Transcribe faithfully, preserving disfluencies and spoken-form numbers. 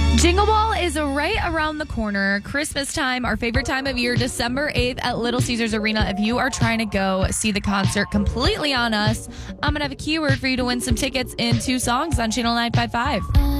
Jingle Ball is right around the corner. Christmas time, our favorite time of year, December eighth at Little Caesars Arena. If you are trying to go see the concert completely on us, I'm going to have a keyword for you to win some tickets in two songs on Channel nine five five.